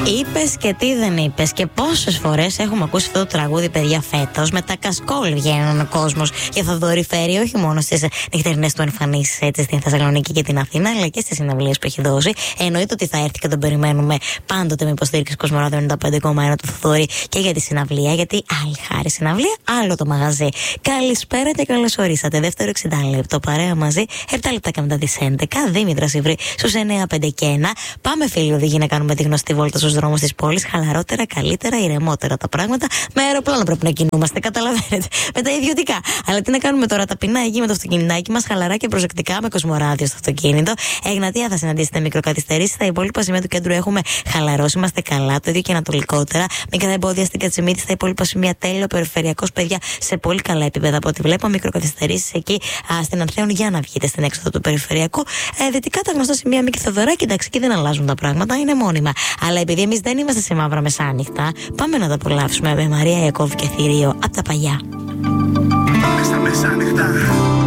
Είπες και τι δεν είπες. Και πόσες φορές έχουμε ακούσει αυτό το τραγούδι, παιδιά, φέτος. Με τα κασκόλ βγαίνουν ο κόσμος για Θοδωρή Φέρη, όχι μόνο στις νυχτερινές του εμφανίσεις έτσι στην Θεσσαλονίκη και την Αθήνα, αλλά και στις συναυλίες που έχει δώσει. Εννοείται ότι θα έρθει και τον περιμένουμε πάντοτε με υποστήριξη Κοσμοράδιο 95,1 του Θοδωρή και για τη συναυλία. Γιατί άλλη χάρη συναυλία, άλλο το μαγαζί. Καλησπέρα και καλώς ορίσατε. Δεύτερο 60 λεπτό παρέα μαζί. 7 λεπτά και μετά τις 11. Δήμητρα Ιβρή στους 9, 5 και 1. Πάμε, φίλοι οδηγοί, να κάνουμε τη γνωστή βόλτα στους δρόμους της πόλης. Χαλαρότερα, καλύτερα, ηρεμότερα τα πράγματα. Με αεροπλάνο πρέπει να κινούμαστε, καταλαβαίνετε. Με τα ιδιωτικά. Αλλά τι να κάνουμε τώρα, ταπεινά εκεί με το αυτοκινητάκι μας, χαλαρά και προσεκτικά με Κοσμοράδιο στο αυτοκίνητο. Εγνατία θα συναντήσετε μικροκαθυστερήσεις. Στα υπόλοιπα σημεία του κέντρου έχουμε χαλαρώσει, είμαστε καλά. Το ίδιο και ανατολικότερα. Μικρά εμπόδια στην Κατσιμίτη. Στα υπόλοιπα σημεία τέλειο. Περιφερειακός, παιδιά, σε πολύ καλά επίπεδα από ό,τι βλέπω. Μικροκαθυστερήσεις εκεί στην Ανθέων για να βγείτε στην έξοδο του περιφερειακού. Δυτικά τα γνωστά σημεία Μίκη Θοδωράκη, εντάξει, εκεί δεν αλλάζουν τα πράγματα, είναι μόνιμα. Αλλά επειδή εμείς δεν είμαστε σε μαύρα μεσάνυχτα, πάμε να τα απολαύσουμε με Μαρία Ιακώβ και Θηρίο από τα παλιά. Στα μεσάνυχτα